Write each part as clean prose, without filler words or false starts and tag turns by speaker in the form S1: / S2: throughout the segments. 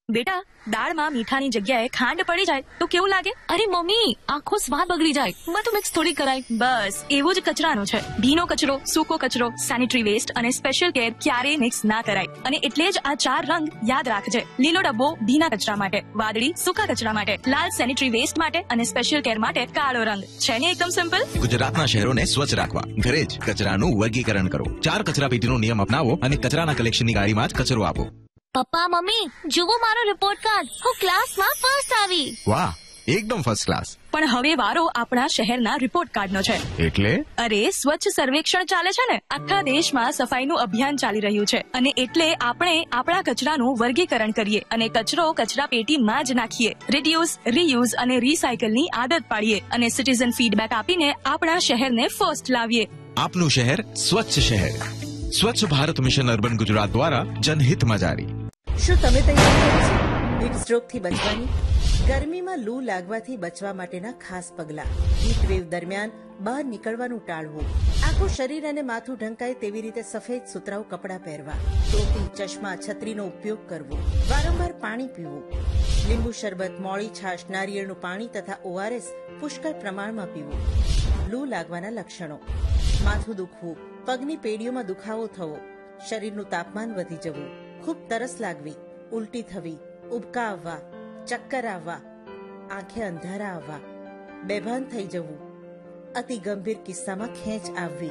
S1: બેટા, દાળમાં મીઠાની જગ્યાએ ખાંડ પડી જાય તો કેવું લાગે?
S2: અરે મમ્મી, આખો સ્વાદ બગડી જાય. મેં તો મિક્સ થોડી કરાય.
S1: બસ એવું જ કચરાનું છે. ભીનો કચરો, સૂકો કચરો, સેનિટરી વેસ્ટ અને સ્પેશિયલ કેર ક્યારેય મિક્સ ના કરાય. અને એટલે જ આ 4 રંગ યાદ રાખજે. લીલો ડબ્બો ભીના કચરા માટે, વાદળી સૂકા કચરા માટે, લાલ સેનિટરી વેસ્ટ માટે અને સ્પેશિયલ કેર માટે કાળો રંગ. છે ને એકદમ સિમ્પલ?
S3: ગુજરાતના શહેરોને સ્વચ્છ રાખવા ઘરે જ કચરાનું વર્ગીકરણ કરો. 4 કચરાપેટીનો નિયમ અપનાવો અને કચરાના કલેક્શનની ગાડીમાં જ કચરો આપો.
S2: પપ્પા મમ્મી, જુઓ મારો રિપોર્ટ કાર્ડ. હું ક્લાસમાં ફર્સ્ટ આવી.
S3: વાહ, એકદમ ફર્સ્ટ ક્લાસ.
S1: પણ હવે વારો આપણા શહેરના રિપોર્ટ કાર્ડનો છે.
S3: એટલે?
S1: અરે, સ્વચ્છ સર્વેક્ષણ ચાલે છે ને. આખા દેશમાં સફાઈનું અભિયાન ચાલી રહ્યું છે અને એટલે આપણે આપણા કચરાનું વર્ગીકરણ કરીએ અને કચરો કચરા પેટીમાં જ નાખીએ. રિડ્યુસ, રીયુઝ અને રીસાયકલની આદત પાડીએ અને સિટીઝન ફીડબેક આપીને આપણા શહેરને ફર્સ્ટ લાવીએ.
S3: આપનું શહેર સ્વચ્છ શહેર. સ્વચ્છ ભારત મિશન અર્બન ગુજરાત દ્વારા જનહિતમાં જારી.
S4: શું તમે તૈયાર છો હીટ સ્ટ્રોકથી બચવાની? ગરમીમાં લૂ લાગવાથી બચવા માટેના ખાસ પગલાં. હીટ વેવ દરમિયાન બહાર નીકળવાનું ટાળવું. આખું શરીર અને માથું ઢંકાય તેવી રીતે સફેદ સુતરાઉ કપડાં પહેરવા. ટોપી, ચશ્મા, છત્રીનો ઉપયોગ કરવો. વારંવાર પાણી પીવું. લીંબુ શરબત, મોળી છાશ, નારિયેળનું પાણી તથા ORS પુષ્કળ પ્રમાણમાં પીવું. લૂ લાગવાના લક્ષણો: માથું દુખવું, પગની પેઢીઓમાં દુખાવો થવો, શરીરનું તાપમાન વધી જવું, ખૂબ તરસ લાગવી, ઉલટી થવી, ઉબકા આવવા, ચક્કર આવવા, આંખે અંધારા આવવા, બેભાન થઈ જવું, અતિ ગંભીર કિસ્સામાં ખેંચ આવવી.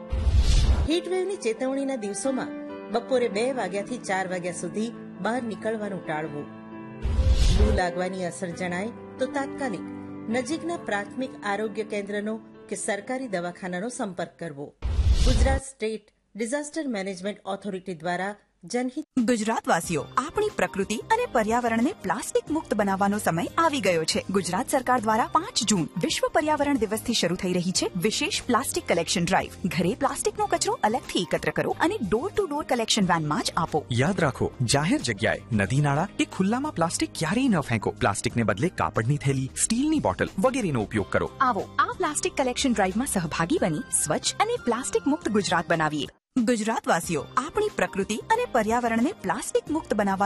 S4: હીટવેવની ચેતવણીના દિવસોમાં બપોરે 2 વાગ્યાથી 4 વાગ્યા સુધી બહાર નીકળવાનું ટાળવું. લૂ લાગવાની અસર જણાય તો તાત્કાલિક નજીકના પ્રાથમિક આરોગ્ય કેન્દ્રનો કે સરકારી દવાખાનાનો સંપર્ક કરવો. Gujarat state disaster management authority દ્વારા જનહિત.
S5: ગુજરાતવાસીઓ, આપણી પ્રકૃતિ અને પર્યાવરણને પ્લાસ્ટિક મુક્ત બનાવવાનો સમય આવી ગયો છે. ગુજરાત સરકાર દ્વારા 5 જૂન વિશ્વ પર્યાવરણ દિવસથી શરૂ થઈ રહી છે વિશેષ પ્લાસ્ટિક કલેક્શન ડ્રાઈવ. ઘરે પ્લાસ્ટિકનો કચરો અલગથી એકત્ર કરો અને ડોર ટુ ડોર કલેક્શન વેનમાં જ આપો.
S6: યાદ રાખો, જાહેર જગ્યાએ, નદી નાળા કે ખુલ્લામાં પ્લાસ્ટિક ક્યારેય ન ફેંકો. પ્લાસ્ટિકને બદલે કાપડની થેલી, સ્ટીલની બોટલ વગેરેનો ઉપયોગ કરો.
S5: આવો આ પ્લાસ્ટિક કલેક્શન ડ્રાઈવમાં સહભાગી બની સ્વચ્છ અને પ્લાસ્ટિક મુક્ત ગુજરાત બનાવીએ. ગુજરાતવાસીઓ, આપણી પ્રકૃતિ અને પર્યાવરણને પ્લાસ્ટિક મુક્ત બનાવવા